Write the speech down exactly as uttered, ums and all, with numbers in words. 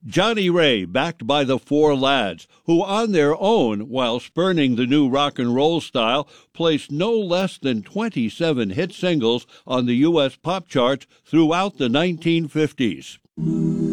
Johnny Ray, backed by the Four Lads, who on their own, while spurning the new rock and roll style, placed no less than twenty-seven hit singles on the U S pop charts throughout the nineteen fifties.